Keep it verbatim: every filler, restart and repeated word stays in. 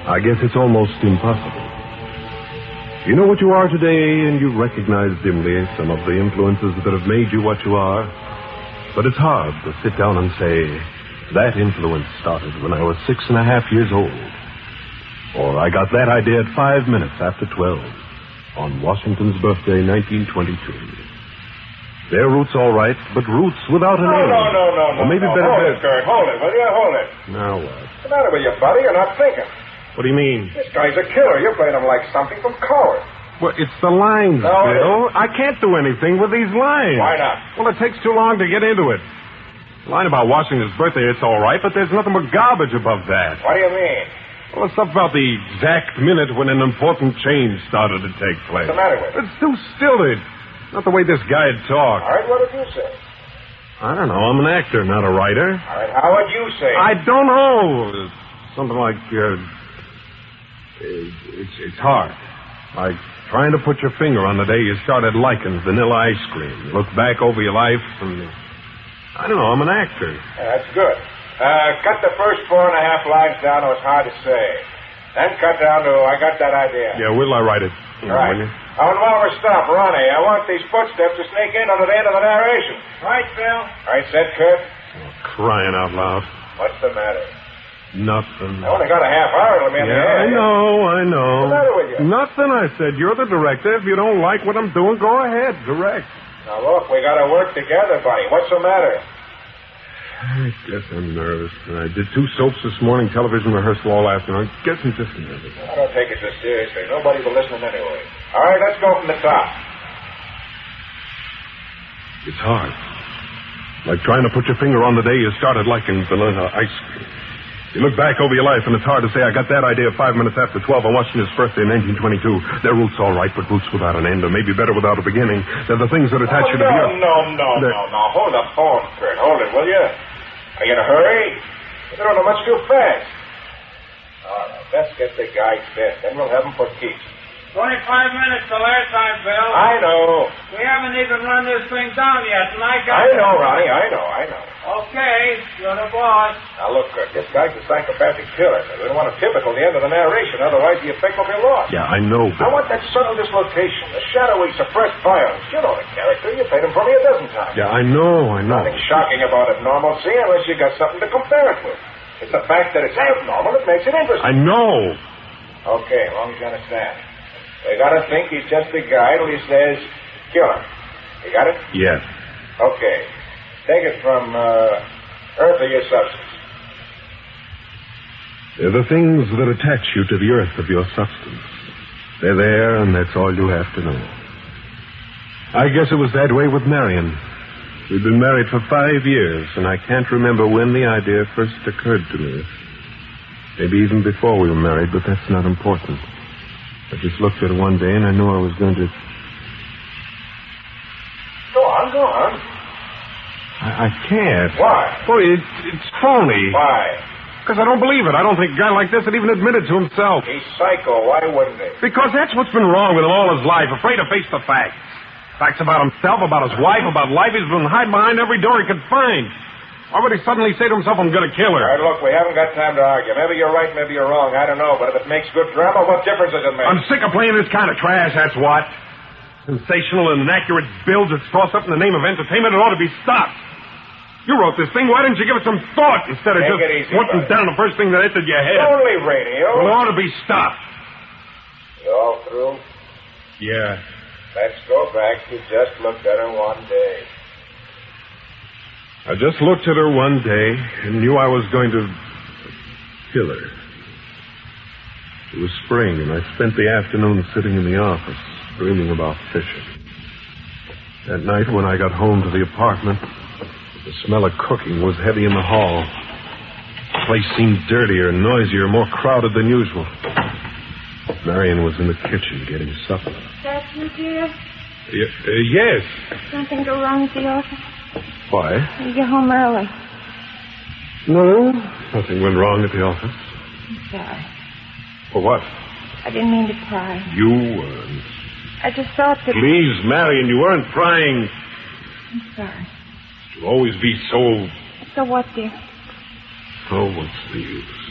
I guess it's almost impossible. You know what you are today, and you recognize dimly some of the influences that have made you what you are. But it's hard to sit down and say, that influence started when I was six and a half years old. Or I got that idea at five minutes after twelve on Washington's birthday, nineteen twenty-two. They're roots all right, but roots without an no, name. No, no, no, no, Or maybe no. better... Hold it, Kurt. Hold it, will you? Hold it. Now what? What's the matter with you, buddy? You're not thinking. What do you mean? This guy's a killer. You played him like something from Coward. Well, it's the lines, No, Bill. I can't do anything with these lines. Why not? Well, it takes too long to get into it. The line about Washington's birthday, it's all right, but there's nothing but garbage above that. What do you mean? Well, the stuff about the exact minute when an important change started to take place. What's the matter with it? It's too stilted. Not the way this guy talked. All right, what did you say? I don't know. I'm an actor, not a writer. All right, how would you say? I don't know. Something like, uh, it's, it's hard. Like trying to put your finger on the day you started liking vanilla ice cream. You look back over your life and, I don't know, I'm an actor. Yeah, that's good. Uh, cut the first four and a half lines down to it's hard to say. Then cut down to, I got that idea. Yeah, where'll I write it? Right. Will you? Oh, and while we're stopped, Ronnie, I want these footsteps to sneak in under the end of the narration. Right, Phil? Right, said Kurt? Oh, crying out loud. What's the matter? Nothing. I only got a half hour to let me in the Yeah, air. I know, I know. What's the matter with you? Nothing, I said. You're the director. If you don't like what I'm doing, go ahead. Direct. Now, look, we got to work together, buddy. What's the matter? I guess I'm nervous. I did two soaps this morning, television rehearsal all afternoon. I guess I'm just nervous. I don't take it so seriously. Nobody will listen anyway. All right, let's go from the top. It's hard. Like trying to put your finger on the day you started liking vanilla ice cream. You look back over your life, and it's hard to say, I got that idea five minutes after twelve on Washington's birthday, nineteen twenty-two. They're roots all right, but roots without an end, or maybe better without a beginning. They're the things that attach oh, you to no, the earth. No, no, They're... no, no. Hold the phone, Kurt. Hold it, will you? Are you in a hurry? You're doing it much too fast. All right, let's get the guy fit. Then we'll have him for keeps. Twenty-five minutes the last time, Bill. I know. We haven't even run this thing down yet, and I got... I know, Ronnie. I know, I know. Okay, you're the boss. Now, look, Kurt, this guy's a psychopathic killer. We don't want to typical the end of the narration, otherwise the effect will be lost. Yeah, I know, but... I want that subtle dislocation, the shadowy, suppressed violence. You know the character. You played him for me a dozen times. Yeah, I know, I know. Nothing shocking about abnormalcy unless you got something to compare it with. It's the fact that it's abnormal that makes it interesting. I know. Okay, as long as you understand. We gotta think he's just a guy till he says, killer. You got it? Yes. Okay. Take it from, uh, earth or your substance. They're the things that attach you to the earth of your substance. They're there, and that's all you have to know. I guess it was that way with Marion. We've been married for five years, and I can't remember when the idea first occurred to me. Maybe even before we were married, but that's not important. I just looked at her one day, and I knew I was going to... Go on, go on. I, I can't. Why? Boy, it's, it's phony. Why? Because I don't believe it. I don't think a guy like this would even admit it to himself. He's psycho. Why wouldn't he? Because that's what's been wrong with him all his life, afraid to face the facts. Facts about himself, about his wife, about life. He's been hiding behind every door he could find. Why would he suddenly say to himself, I'm going to kill her? All right, look, we haven't got time to argue. Maybe you're right, maybe you're wrong. I don't know. But if it makes good drama, what difference does it make? I'm sick of playing this kind of trash, that's what. Sensational and inaccurate bills that's tossed up in the name of entertainment. It ought to be stopped. You wrote this thing. Why didn't you give it some thought instead of Take just it easy, wanting buddy. down the first thing that entered your head? Only radio. Well, it ought to be stopped. You all through? Yeah. Let's go back. You just looked at her one day. I just looked at her one day and knew I was going to kill her. It was spring, and I spent the afternoon sitting in the office, dreaming about fishing. That night, when I got home to the apartment, the smell of cooking was heavy in the hall. The place seemed dirtier, noisier, more crowded than usual. Marion was in the kitchen getting supper. That you, dear? Y- uh, yes. Something go wrong at the office? Why? You get home early. No, nothing went wrong at the office. I'm sorry. For what? I didn't mean to pry. You weren't. I just thought that... Please, Marion, you weren't prying. I'm sorry. You'll always be so... So what, dear? Oh, what's the use?